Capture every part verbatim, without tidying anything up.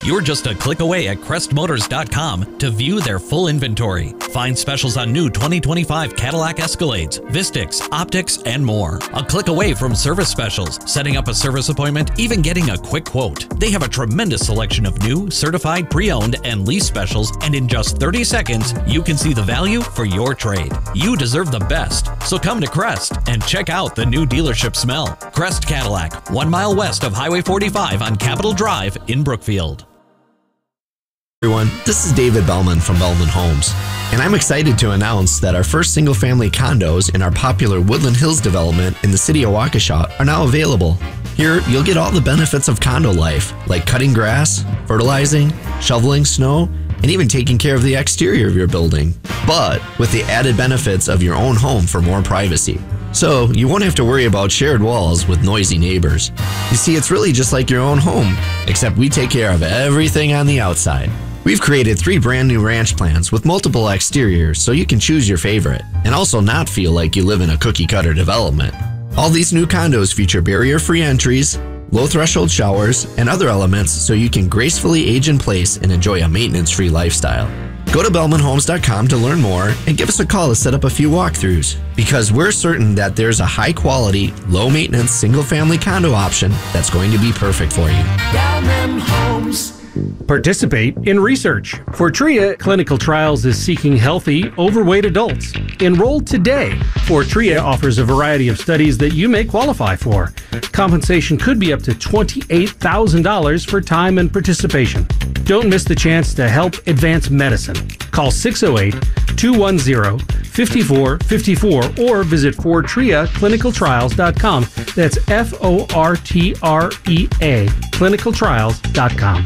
You're just a click away at crest motors dot com to view their full inventory. Find specials on new twenty twenty-five Cadillac Escalades, Vistix, Optics, and more. A click away from service specials, setting up a service appointment, even getting a quick quote. They have a tremendous selection of new, certified, pre-owned, and lease specials, and in just thirty seconds, you can see the value for your trade. You deserve the best, so come to Crest and check out the new dealership smell. Crest Cadillac, one mile west of Highway forty-five on Capitol Drive in Brookfield. Everyone, this is David Bellman from Bellman Homes, and I'm excited to announce that our first single-family condos in our popular Woodland Hills development in the city of Waukesha are now available. Here, you'll get all the benefits of condo life, like cutting grass, fertilizing, shoveling snow, and even taking care of the exterior of your building, but with the added benefits of your own home for more privacy. So you won't have to worry about shared walls with noisy neighbors. You see, it's really just like your own home, except we take care of everything on the outside. We've created three brand new ranch plans with multiple exteriors so you can choose your favorite and also not feel like you live in a cookie cutter development. All these new condos feature barrier-free entries, low threshold showers, and other elements so you can gracefully age in place and enjoy a maintenance-free lifestyle. Go to bellman homes dot com to learn more and give us a call to set up a few walkthroughs, because we're certain that there's a high-quality, low-maintenance, single-family condo option that's going to be perfect for you. Bellman Homes. Participate in research. Fortrea Clinical Trials is seeking healthy, overweight adults. Enroll today. Fortrea offers a variety of studies that you may qualify for. Compensation could be up to twenty-eight thousand dollars for time and participation. Don't miss the chance to help advance medicine. Call six oh eight, two one zero, five four five four or visit fortrea clinical trials dot com. That's F O R T R E A, clinical trials dot com.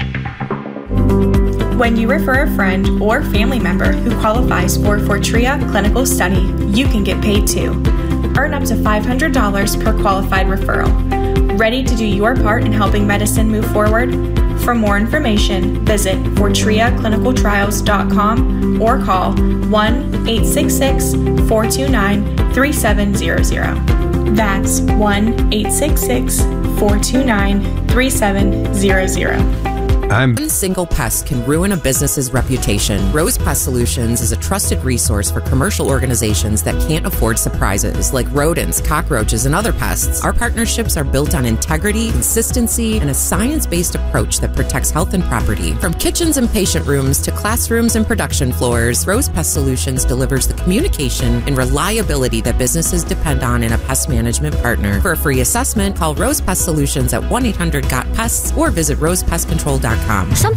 When you refer a friend or family member who qualifies for Fortrea Clinical Study, you can get paid too. Earn up to five hundred dollars per qualified referral. Ready to do your part in helping medicine move forward? For more information, visit fortrea clinical trials dot com or call one eight six six, four two nine, three seven zero zero. That's one eight six six, four two nine, three seven zero zero. I'm One single pest can ruin a business's reputation. Rose Pest Solutions is a trusted resource for commercial organizations that can't afford surprises like rodents, cockroaches, and other pests. Our partnerships are built on integrity, consistency, and a science-based approach that protects health and property. From kitchens and patient rooms to classrooms and production floors, Rose Pest Solutions delivers the communication and reliability that businesses depend on in a pest management partner. For a free assessment, call Rose Pest Solutions at one eight hundred got pests or visit rose pest control dot com.